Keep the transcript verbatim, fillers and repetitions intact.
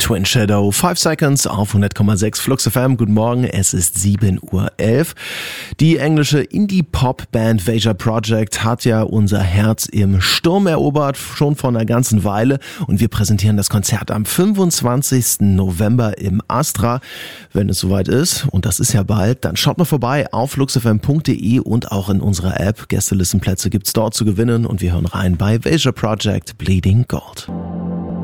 Twin Shadow, five Seconds auf hundert Komma sechs Flux F M. Guten Morgen, es ist sieben Uhr elf. Die englische Indie-Pop-Band Veja Project hat ja unser Herz im Sturm erobert, schon vor einer ganzen Weile. Und wir präsentieren das Konzert am fünfundzwanzigsten November im Astra. Wenn es soweit ist, und das ist ja bald, dann schaut mal vorbei auf fluxfm punkt de und auch in unserer App. Gästelistenplätze gibt's dort zu gewinnen und wir hören rein bei Veja Project Bleeding Gold.